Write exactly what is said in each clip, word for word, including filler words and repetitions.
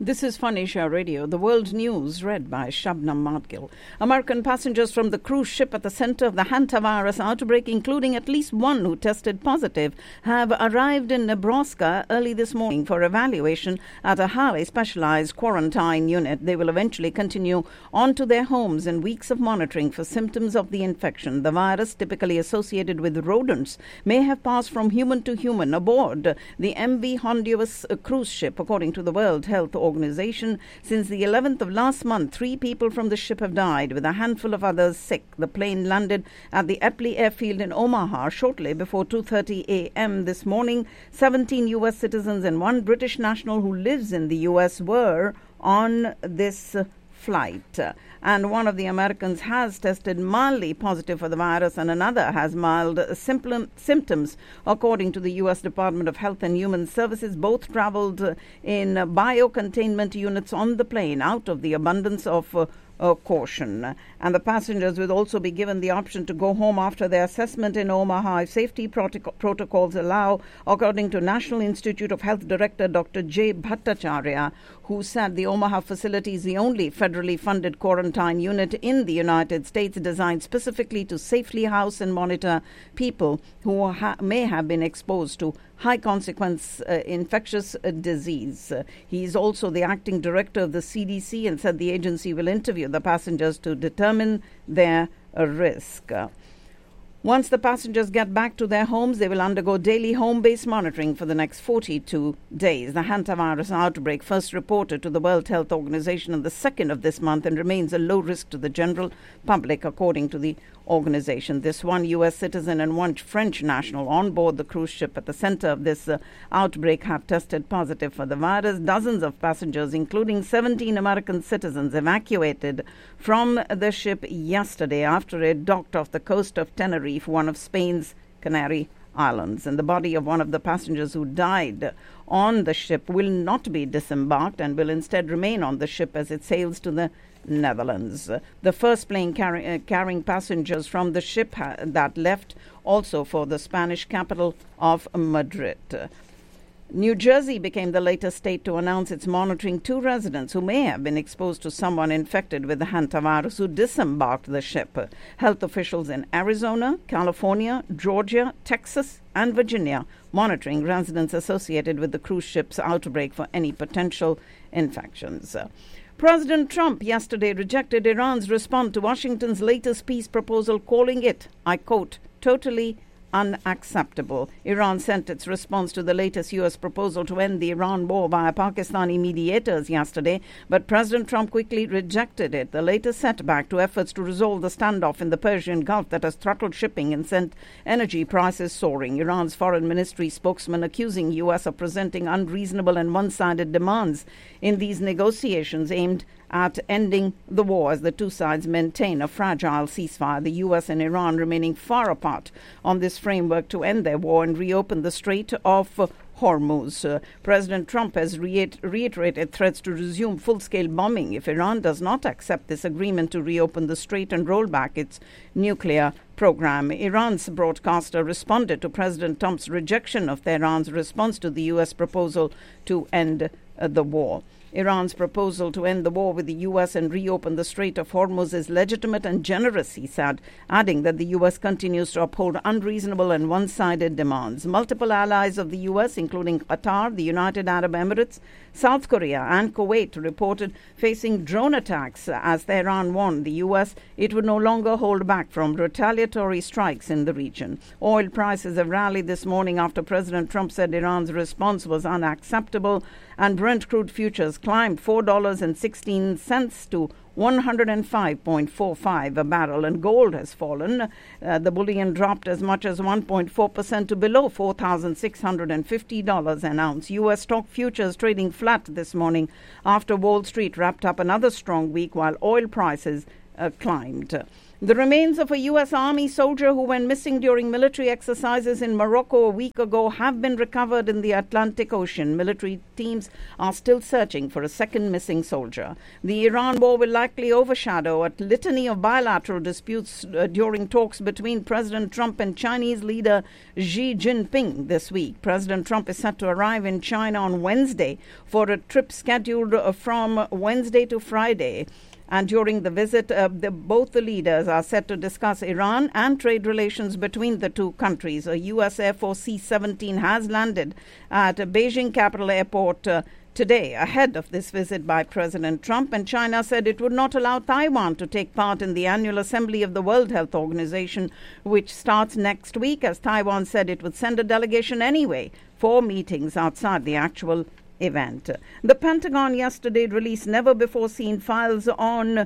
This is Fun Asia Radio, the world news read by Shabnam Madgil. American passengers from the cruise ship at the center of the hantavirus outbreak, including at least one who tested positive, have arrived in Nebraska early this morning for evaluation at a highly specialized quarantine unit. They will eventually continue on to their homes in weeks of monitoring for symptoms of the infection. The virus, typically associated with rodents, may have passed from human to human aboard the M V Honduras cruise ship, according to the World Health Organization. Organization. Since the eleventh of last month, three people from the ship have died, with a handful of others sick. The plane landed at the Eppley airfield in Omaha shortly before two thirty a.m. this morning. seventeen U S citizens and one British national who lives in the U S were on this flight, and one of the Americans has tested mildly positive for the virus and another has mild symptom, symptoms, according to the U S Department of Health and Human Services. Both traveled in biocontainment units on the plane out of the abundance of uh, Uh, caution, and the passengers will also be given the option to go home after their assessment in Omaha if safety protoc- protocols allow, according to National Institute of Health Director Doctor Jay Bhattacharya, who said the Omaha facility is the only federally funded quarantine unit in the United States designed specifically to safely house and monitor people who ha- may have been exposed to high consequence uh, infectious uh, disease. Uh, he is also the acting director of the C D C and said the agency will interview the passengers to determine their uh, risk. Uh, Once the passengers get back to their homes, they will undergo daily home-based monitoring for the next forty-two days. The hantavirus outbreak first reported to the World Health Organization on the second of this month and remains a low risk to the general public, according to the organization. This one U S citizen and one French national on board the cruise ship at the center of this uh, outbreak have tested positive for the virus. Dozens of passengers, including seventeen American citizens, evacuated from the ship yesterday after it docked off the coast of Tenerife, one of Spain's Canary Islands. And the body of one of the passengers who died on the ship will not be disembarked and will instead remain on the ship as it sails to the Netherlands. The first plane carry, uh, carrying passengers from the ship ha- that left also for the Spanish capital of Madrid. New Jersey became the latest state to announce it's monitoring two residents who may have been exposed to someone infected with the hantavirus who disembarked the ship. Health officials in Arizona, California, Georgia, Texas, and Virginia monitoring residents associated with the cruise ship's outbreak for any potential infections. President Trump yesterday rejected Iran's response to Washington's latest peace proposal, calling it, I quote, totally unacceptable. Iran sent its response to the latest U S proposal to end the Iran war via Pakistani mediators yesterday, but President Trump quickly rejected it, the latest setback to efforts to resolve the standoff in the Persian Gulf that has throttled shipping and sent energy prices soaring. Iran's foreign ministry spokesman accusing U S of presenting unreasonable and one-sided demands in these negotiations aimed at ending the war as the two sides maintain a fragile ceasefire. The U S and Iran remaining far apart on this framework to end their war and reopen the Strait of uh, Hormuz. Uh, President Trump has reit- reiterated threats to resume full-scale bombing if Iran does not accept this agreement to reopen the strait and roll back its nuclear program. Iran's broadcaster responded to President Trump's rejection of Tehran's response to the U S proposal to end uh, the war. Iran's proposal to end the war with the U S and reopen the Strait of Hormuz is legitimate and generous, he said, adding that the U S continues to uphold unreasonable and one-sided demands. Multiple allies of the U S, including Qatar, the United Arab Emirates, South Korea, and Kuwait, reported facing drone attacks as Tehran warned the U S it would no longer hold back from retaliatory strikes in the region. Oil prices have rallied this morning after President Trump said Iran's response was unacceptable, and Brent crude futures climbed four dollars and sixteen cents to one hundred five point four five a barrel, and gold has fallen. Uh, the bullion dropped as much as one point four percent to below four thousand six hundred fifty dollars an ounce. U S stock futures trading flat this morning after Wall Street wrapped up another strong week while oil prices uh, climbed. The remains of a U S Army soldier who went missing during military exercises in Morocco a week ago have been recovered in the Atlantic Ocean. Military teams are still searching for a second missing soldier. The Iran war will likely overshadow a litany of bilateral disputes uh, during talks between President Trump and Chinese leader Xi Jinping this week. President Trump is set to arrive in China on Wednesday for a trip scheduled uh, from Wednesday to Friday. And during the visit, uh, the, both the leaders are set to discuss Iran and trade relations between the two countries. A U S Air Force C seventeen has landed at Beijing Capital Airport uh, today, ahead of this visit by President Trump. And China said it would not allow Taiwan to take part in the annual assembly of the World Health Organization, which starts next week, as Taiwan said it would send a delegation anyway for meetings outside the actual event. The Pentagon yesterday released never-before-seen files on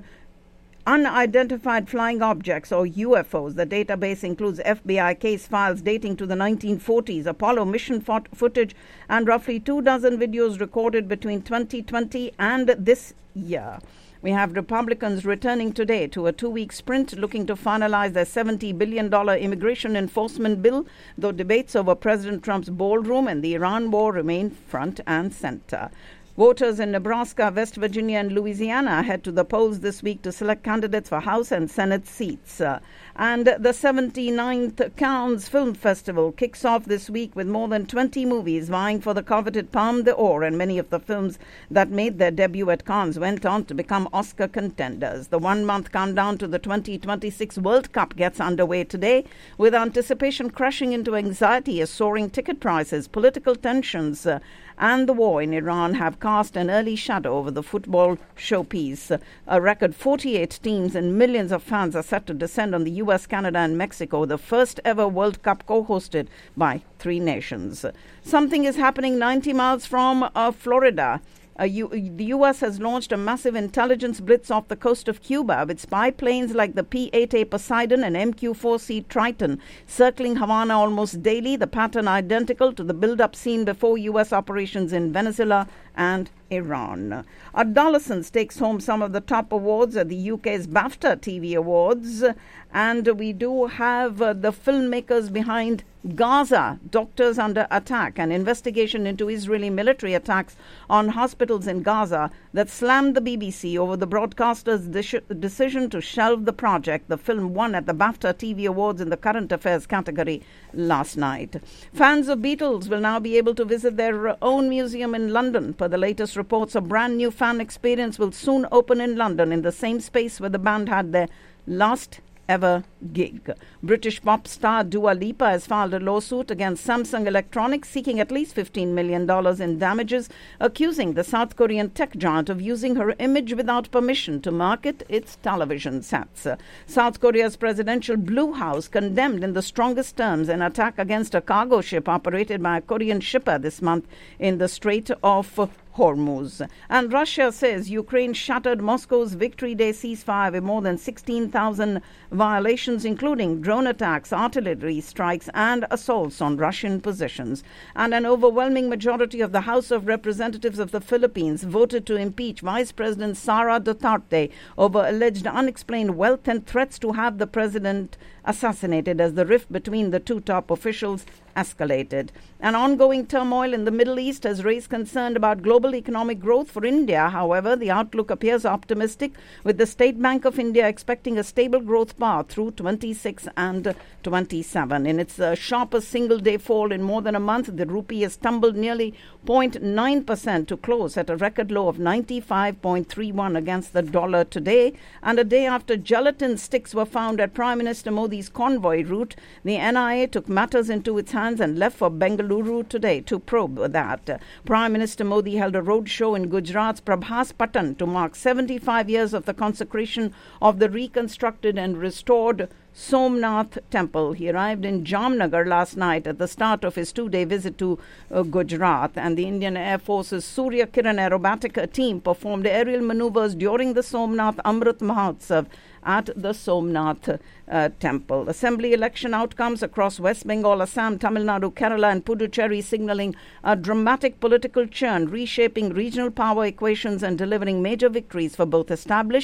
unidentified flying objects, or U F Os. The database includes F B I case files dating to the nineteen forties, Apollo mission fo- footage, and roughly two dozen videos recorded between twenty twenty and this year. We have Republicans returning today to a two-week sprint looking to finalize their seventy billion dollars immigration enforcement bill, though debates over President Trump's ballroom and the Iran war remain front and center. Voters in Nebraska, West Virginia and Louisiana head to the polls this week to select candidates for House and Senate seats. Uh, and the seventy-ninth Cannes Film Festival kicks off this week with more than twenty movies vying for the coveted Palme d'Or, and many of the films that made their debut at Cannes went on to become Oscar contenders. The one-month countdown to the twenty twenty-six World Cup gets underway today, with anticipation crashing into anxiety as soaring ticket prices, political tensions, uh, and the war in Iran have cast an early shadow over the football showpiece. A record forty-eight teams and millions of fans are set to descend on the U S, Canada and Mexico, the first ever World Cup co-hosted by three nations. Something is happening ninety miles from uh, Florida. Uh, U- the U S has launched a massive intelligence blitz off the coast of Cuba with spy planes like the P eight A Poseidon and M Q four C Triton circling Havana almost daily, the pattern identical to the build-up seen before U S operations in Venezuela and Iran. Adolescence takes home some of the top awards at the U K's BAFTA T V Awards, and we do have uh, the filmmakers behind Gaza, Doctors Under Attack, an investigation into Israeli military attacks on hospitals in Gaza that slammed the B B C over the broadcaster's de- decision to shelve the project. The film won at the BAFTA T V Awards in the current affairs category last night. Fans of Beatles will now be able to visit their own museum in London. Per the latest reports, a brand new fan experience will soon open in London in the same space where the band had their last ever gig. British pop star Dua Lipa has filed a lawsuit against Samsung Electronics seeking at least fifteen million dollars in damages, accusing the South Korean tech giant of using her image without permission to market its television sets. South Korea's presidential Blue House condemned in the strongest terms an attack against a cargo ship operated by a Korean shipper this month in the Strait of Hormuz. And Russia says Ukraine shattered Moscow's Victory Day ceasefire with more than sixteen thousand violations, including drone attacks, artillery strikes, and assaults on Russian positions. And an overwhelming majority of the House of Representatives of the Philippines voted to impeach Vice President Sara Duterte over alleged unexplained wealth and threats to have the president assassinated as the rift between the two top officials escalated. An ongoing turmoil in the Middle East has raised concern about global economic growth for India. However, the outlook appears optimistic, with the State Bank of India expecting a stable growth path through twenty-six and twenty-seven. In its uh, sharpest single-day fall in more than a month, the rupee has tumbled nearly zero point nine percent to close at a record low of ninety-five point three one against the dollar today. And a day after gelatin sticks were found at Prime Minister Modi's convoy route, the N I A took matters into its hands and left for Bengaluru today to probe that. Prime Minister Modi held a roadshow in Gujarat's Prabhas Patan to mark seventy-five years of the consecration of the reconstructed and restored Somnath Temple. He arrived in Jamnagar last night at the start of his two-day visit to uh, Gujarat, and the Indian Air Force's Surya Kiran aerobatic team performed aerial maneuvers during the Somnath Amrit Mahotsav at the Somnath uh, Temple. Assembly election outcomes across West Bengal, Assam, Tamil Nadu, Kerala and Puducherry signaling a dramatic political churn, reshaping regional power equations and delivering major victories for both established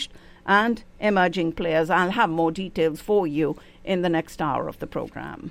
and emerging players. I'll have more details for you in the next hour of the program.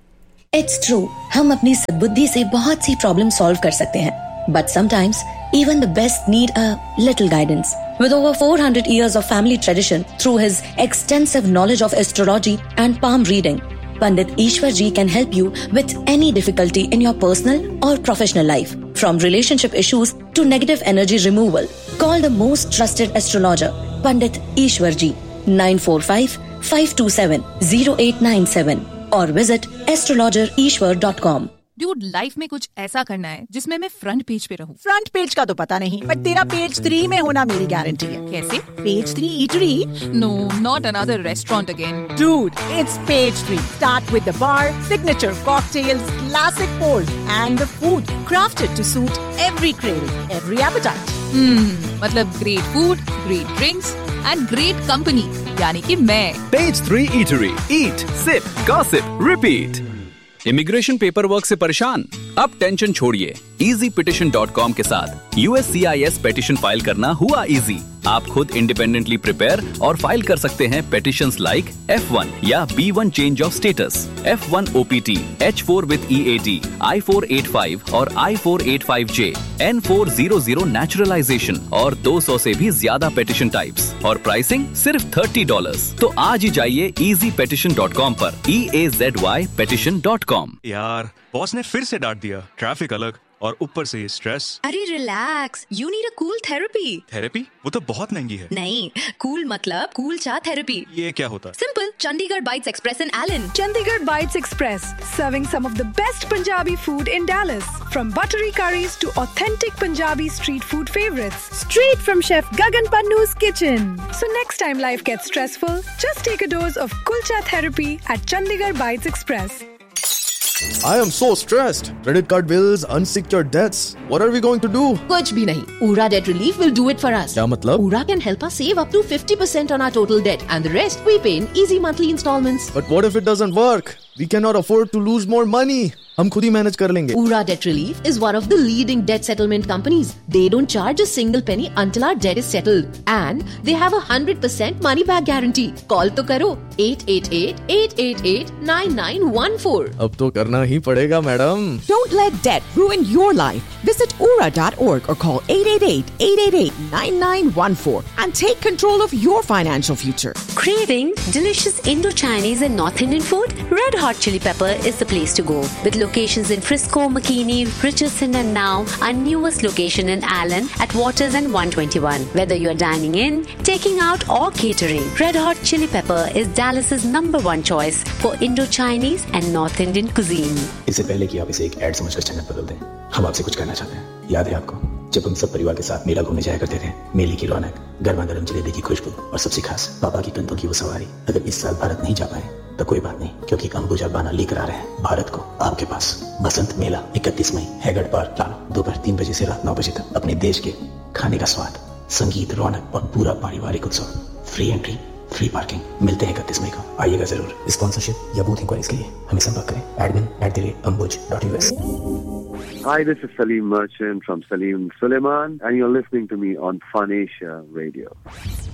It's true, हम अपनी सद्बुद्धि से बहुत सी problem solve कर सकते हैं. But sometimes, even the best need a little guidance. With over four hundred years of family tradition, through his extensive knowledge of astrology and palm reading, Pandit Ishwar Ji can help you with any difficulty in your personal or professional life. From relationship issues to negative energy removal. Call the most trusted astrologer, Pandit Ishwar Ji, nine four five, five two seven, zero eight nine seven or visit astrologer ishwar dot com. Dude, life में कुछ ऐसा करना है जिसमें मैं front page पे रहूं. Front page का तो पता नहीं, बट तेरा पेज थ्री में होना मेरी गारंटी है. कैसे? Page three eatery. No, not another restaurant again. Dude, it's page three. Start with the bar, signature cocktails, classic pours, and the food crafted to suit every craving, every appetite. Hmm, मतलब great food, great drinks, and great company. यानी कि मैं. Page three Eatery. Eat, sip, gossip, repeat. Immigration paper work से परेशान? अब tension छोड़िए. Easy petition dot com के साथ यूएससीआईएस पिटिशन फाइल करना हुआ इजी. आप खुद इंडिपेंडेंटली प्रिपेयर और फाइल कर सकते हैं पिटिशंस लाइक एफ वन या B one change of status, F one OPT, H four with EAT, I four eight five और आई फोर एट फाइव जे, N four zero zero naturalisation और दो सौ से भी ज्यादा पिटिशन टाइप्स और प्राइसिंग सिर्फ थर्टी डॉलर्स. तो आज ही जाइए इजी पिटिशन डॉट कॉम पर. ई ए Z Y petition dot com. यार, बॉस ने फिर से डांट दिया. ट्रैफिक अलग और ऊपर से ये स्ट्रेस. अरे relax, you need a cool therapy. Therapy? वो तो बहुत महंगी है. नहीं, कूल मतलब कूल चा थेरेपी. ये क्या होता है? Simple, Chandigarh bytes express in Elon. Chandigarh Bites Express, serving some of the best Punjabi food in Dallas. From buttery curries to authentic Punjabi street food favorites. Straight from Chef Gagan Pannu's kitchen. So next time life gets stressful, just take a dose of Kulcha therapy at Chandigarh Bites Express. I am so stressed. Credit card bills, unsecured debts. What are we going to do? कुछ भी नहीं. Ura Debt Relief will do it for us. क्या मतलब? Ura can help us save up to fifty percent on our total debt and the rest we pay in easy monthly installments. But what if it doesn't work? We cannot afford to lose more money. हम खुद ही manage कर लेंगे. Ura Debt Relief is one of the leading debt settlement companies. They don't charge a single penny until our debt is settled. And they have a one hundred percent money back guarantee. Call तो करो eight eight eight, eight eight eight, nine nine one four. अब तो करना ही पड़ेगा madam. Don't let debt ruin your life. Visit ura dot org or call eight eight eight, eight eight eight, nine nine one four and take control of your financial future. Craving delicious Indo-Chinese and North Indian food? Red Hot Chili Pepper is the place to go. With locations in Frisco, McKinney, Richardson and now our newest location in Allen at Waters and one twenty-one. Whether you're dining in, taking out or catering, Red Hot Chili Pepper is Dallas's number one choice for Indo-Chinese and North Indian cuisine. इससे पहले कि आप इसे एक add समझकर channel बदल दें, हम आपसे कुछ कहना चाहते हैं. याद है आपको जब हम सब परिवार के साथ मेला घूमने जाया करते थे? मेले की रौनक, गर्मा गर्म जलेबी की खुशबू और सबसे खास पापा की कंधों की वो सवारी. अगर इस साल भारत नहीं जा पाए तो कोई बात नहीं, क्योंकि अंबुजा बाना लेकर आ रहे हैं भारत को आपके पास. बसंत मेला इकतीस मई, हैगर्ड पार्क, प्लानो. दोपहर तीन बजे से रात नौ बजे तक अपने देश के खाने का स्वाद, संगीत, रौनक और पूरा पारिवारिक उत्सव. Free entry, free parking. मिलते हैं इकतीस मई को, आइएगा जरूर. स्पॉन्सरशिप या बूथ इंक्वायरीज के लिए हमें संपर्क करें. Admin at the rate Ambuj dot U S. Hi, this is Salim Merchant from Salim Suleiman and you're listening to me on Fun Asia Radio.